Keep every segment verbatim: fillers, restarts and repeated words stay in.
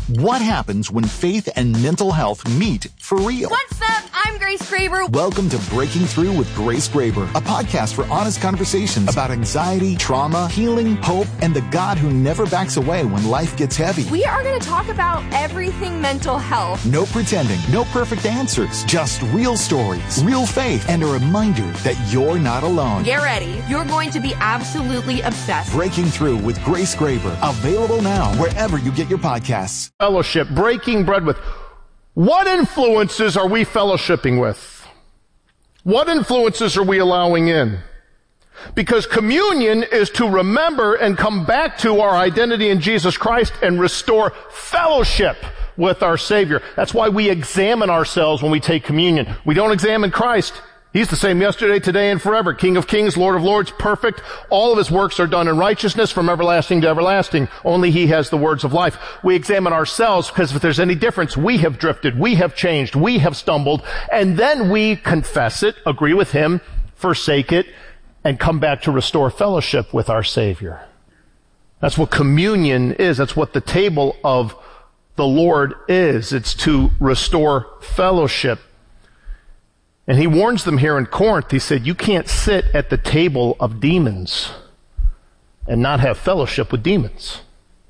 What happens when faith and mental health meet for real? What's up? I'm Grace Graber. Welcome to Breaking Through with Grace Graber, a podcast for honest conversations about anxiety, trauma, healing, hope, and the God who never backs away when life gets heavy. We are going to talk about everything mental health. No pretending, no perfect answers, just real stories, real faith, and a reminder that you're not alone. Get ready. You're going to be absolutely obsessed. Breaking Through with Grace Graber, available now wherever you get your podcasts. Fellowship, breaking bread with. What influences are we fellowshipping with? What influences are we allowing in? Because communion is to remember and come back to our identity in Jesus Christ and restore fellowship with our Savior. That's why we examine ourselves when we take communion. We don't examine Christ. He's the same yesterday, today, and forever. King of kings, Lord of lords, perfect. All of his works are done in righteousness from everlasting to everlasting. Only he has the words of life. We examine ourselves because if there's any difference, we have drifted, we have changed, we have stumbled, and then we confess it, agree with him, forsake it, and come back to restore fellowship with our Savior. That's what communion is. That's what the table of the Lord is. It's to restore fellowship. And he warns them here in Corinth. He said, you can't sit at the table of demons and not have fellowship with demons.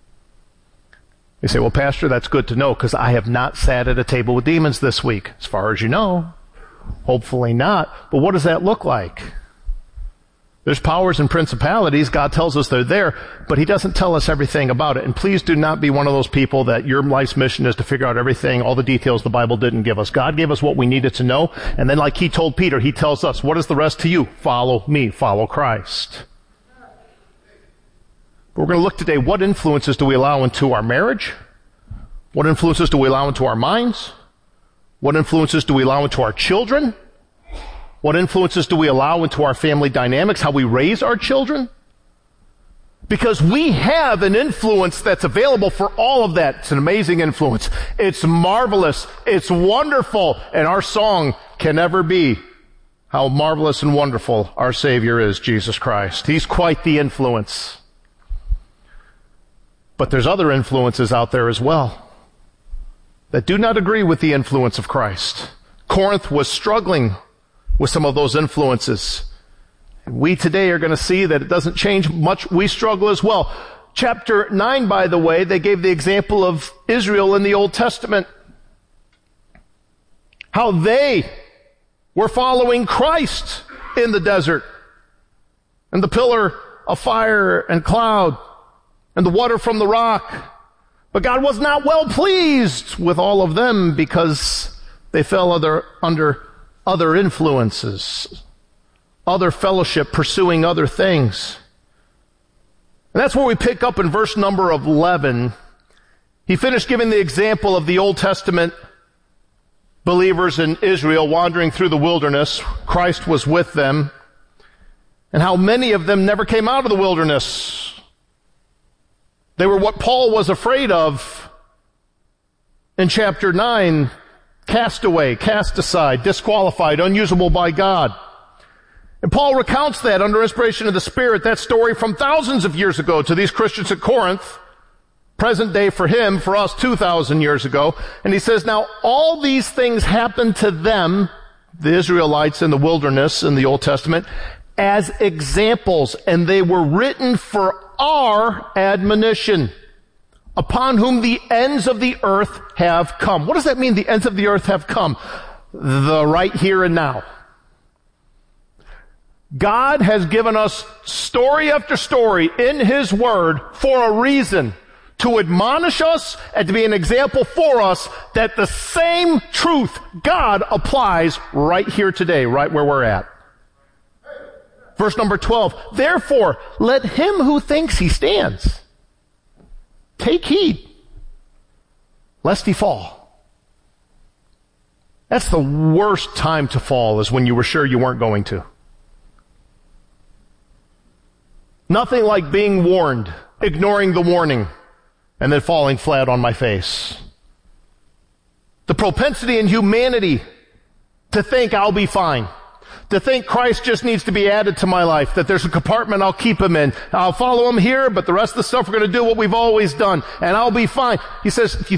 You say, well, Pastor, that's good to know because I have not sat at a table with demons this week. As far as you know, hopefully not. But what does that look like? There's powers and principalities. God tells us they're there, but he doesn't tell us everything about it. And please do not be one of those people that your life's mission is to figure out everything, all the details the Bible didn't give us. God gave us what we needed to know. And then like he told Peter, he tells us, what is the rest to you? Follow me. Follow Christ. But we're going to look today, what influences do we allow into our marriage? What influences do we allow into our minds? What influences do we allow into our children? What influences do we allow into our family dynamics, how we raise our children? Because we have an influence that's available for all of that. It's an amazing influence. It's marvelous. It's wonderful. And our song can never be how marvelous and wonderful our Savior is, Jesus Christ. He's quite the influence. But there's other influences out there as well that do not agree with the influence of Christ. Corinth was struggling with some of those influences. We today are going to see that it doesn't change much. We struggle as well. Chapter nine, by the way, they gave the example of Israel in the Old Testament. How they were following Christ in the desert. And the pillar of fire and cloud. And the water from the rock. But God was not well pleased with all of them because they fell under, under other influences, other fellowship, pursuing other things. And that's where we pick up in verse number eleven. He finished giving the example of the Old Testament believers in Israel wandering through the wilderness. Christ was with them. And how many of them never came out of the wilderness. They were what Paul was afraid of in chapter nine. Cast away, cast aside, disqualified, unusable by God. And Paul recounts that under inspiration of the Spirit, that story from thousands of years ago to these Christians at Corinth, present day for him, for us two thousand years ago. And he says, now all these things happened to them, the Israelites in the wilderness in the Old Testament, as examples, and they were written for our admonition, upon whom the ends of the earth have come. What does that mean, the ends of the earth have come? The right here and now. God has given us story after story in his word for a reason, to admonish us and to be an example for us that the same truth God applies right here today, right where we're at. Verse number twelve, therefore, let him who thinks he stands take heed, lest he fall. That's the worst time to fall, is when you were sure you weren't going to. Nothing like being warned, ignoring the warning, and then falling flat on my face. The propensity in humanity to think I'll be fine. To think Christ just needs to be added to my life, that there's a compartment I'll keep him in. I'll follow him here, but the rest of the stuff we're going to do what we've always done, and I'll be fine. He says, if you